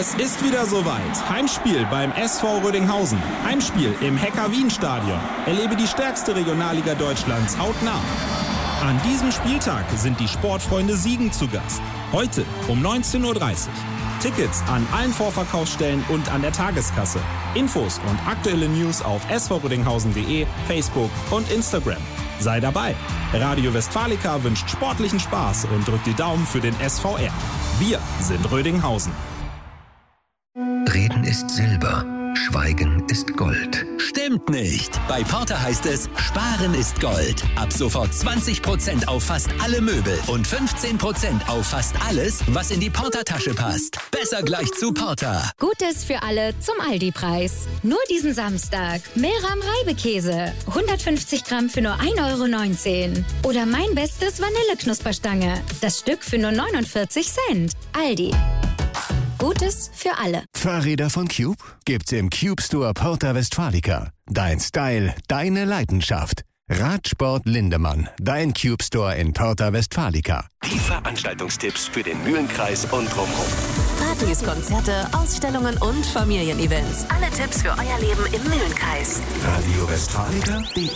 Es ist wieder soweit. Heimspiel beim SV Rödinghausen. Heimspiel im Hecker-Wien-Stadion. Erlebe die stärkste Regionalliga Deutschlands hautnah. An diesem Spieltag sind die Sportfreunde Siegen zu Gast. Heute um 19:30 Uhr. Tickets an allen Vorverkaufsstellen und an der Tageskasse. Infos und aktuelle News auf svrödinghausen.de, Facebook und Instagram. Sei dabei. Radio Westfalica wünscht sportlichen Spaß und drückt die Daumen für den SVR. Wir sind Rödinghausen. Reden ist Silber, Schweigen ist Gold. Stimmt nicht. Bei Porter heißt es, Sparen ist Gold. Ab sofort 20% auf fast alle Möbel und 15% auf fast alles, was in die Porter-Tasche passt. Besser gleich zu Porter. Gutes für alle zum Aldi-Preis. Nur diesen Samstag. Meram Reibekäse. 150 Gramm für nur 1,19 €. Oder mein bestes Vanilleknusperstange. Das Stück für nur 49 Cent. Aldi. Gutes für alle. Fahrräder von Cube gibt's im Cube Store Porta Westfalica. Dein Style, deine Leidenschaft. Radsport Lindemann, dein Cube Store in Porta Westfalica. Die Veranstaltungstipps für den Mühlenkreis und drumherum. Partys, Konzerte, Ausstellungen und Familienevents. Alle Tipps für euer Leben im Mühlenkreis. Radio Westfalica.de